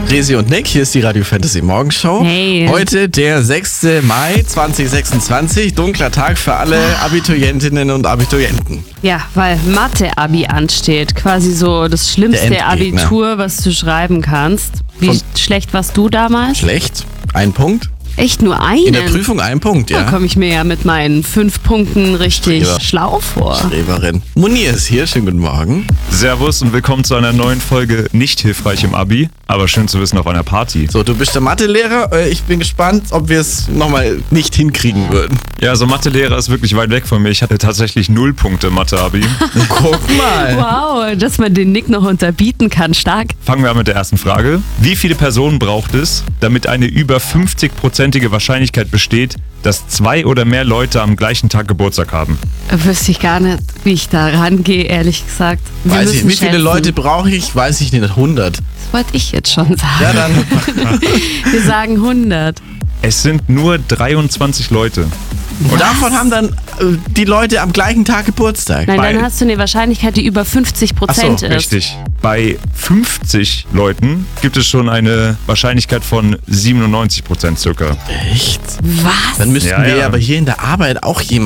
Resi und Nick, hier ist die Radio Fantasy Morgenshow. Hey. Heute der 6. Mai 2026, dunkler Tag für alle Abiturientinnen und Abiturienten. Ja, weil Mathe-Abi ansteht. Quasi so das Der schlimmste Endgegner. Abitur, was du schreiben kannst. Wie schlecht warst du damals? Schlecht, ein Punkt. Echt nur einen? In der Prüfung ein Punkt, Da ja. komme ich mir ja mit meinen 5 Punkten richtig Streber. schlau vor. Streberin. Munir ist hier, schönen guten Morgen. Servus und willkommen zu einer neuen Folge Nicht hilfreich im Abi, aber schön zu wissen auf einer Party. So, du bist der Mathelehrer. Ich bin gespannt, ob wir es nochmal nicht hinkriegen würden. Ja, so Mathelehrer ist wirklich weit weg von mir. Ich hatte tatsächlich 0 Punkte Mathe-Abi. Guck mal. Wow, dass man den Nick noch unterbieten kann. Stark. Fangen wir an mit der ersten Frage. Wie viele Personen braucht es, damit eine über 50-prozentige Wahrscheinlichkeit besteht, dass 2 oder mehr Leute am gleichen Tag Geburtstag haben? Wüsste ich gar nicht, wie ich da rangehe, ehrlich gesagt. Wir Weiß ich, müssen wie viele schätzen. Leute brauche ich? Weiß ich nicht, 100. Das wollte ich jetzt schon sagen. Ja, dann. Wir sagen 100. Es sind nur 23 Leute. Und davon haben dann die Leute am gleichen Tag Geburtstag. Nein, Bei- dann hast du eine Wahrscheinlichkeit, die über 50% ist. Richtig. Bei 50 Leuten gibt es schon eine Wahrscheinlichkeit von 97% circa. Echt? Was? Dann müssten Ja, wir ja. aber hier in der Arbeit auch jemanden